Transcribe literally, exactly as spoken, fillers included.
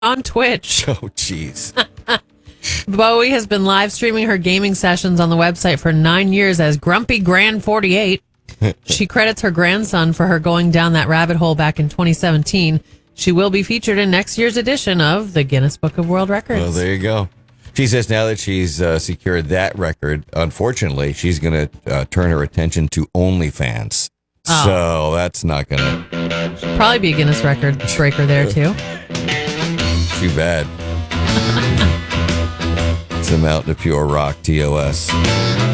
on Twitch. Oh, jeez. Bowie has been live streaming her gaming sessions on the website for nine years as Grumpy Grand forty-eight. She credits her grandson for her going down that rabbit hole back in twenty seventeen. She will be featured in next year's edition of the Guinness Book of World Records. Well, there you go. She says now that she's uh, secured that record, unfortunately, she's going to uh, turn her attention to OnlyFans. Oh. So that's not going to... Probably be a Guinness record breaker there, too. Too bad. Some out to pure rock, T O S.